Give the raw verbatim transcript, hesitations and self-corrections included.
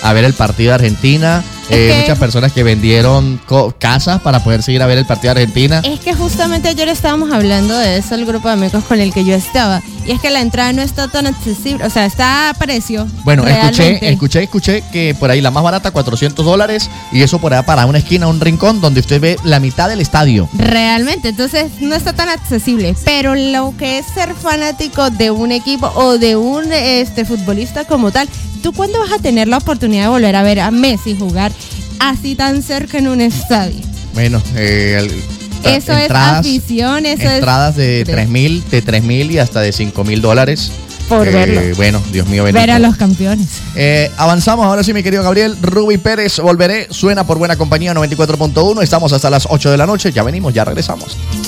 a ver el partido de Argentina. Eh, que, muchas personas que vendieron co- casas para poder seguir a ver el partido de Argentina. Es que justamente ayer estábamos hablando de eso, el grupo de amigos con el que yo estaba. Y es que la entrada no está tan accesible, o sea, está a precio. Bueno, realmente. escuché, escuché, escuché que por ahí la más barata, cuatrocientos dólares, y eso por allá para una esquina, un rincón, donde usted ve la mitad del estadio. Realmente, entonces no está tan accesible. Pero lo que es ser fanático de un equipo o de un este futbolista como tal, ¿tú cuándo vas a tener la oportunidad de volver a ver a Messi jugar así tan cerca en un estadio? Bueno, eh, el, Eso entradas, es afición, eso entradas es... de tres mil, de tres mil y hasta de cinco mil dólares. Por eh, verlo. Bueno, Dios mío bendito. Ver a los campeones. Eh, avanzamos ahora sí, mi querido Gabriel. Ruby Pérez, volveré. Suena por Buena Compañía noventa y cuatro punto uno. Estamos hasta las ocho de la noche. Ya venimos, ya regresamos.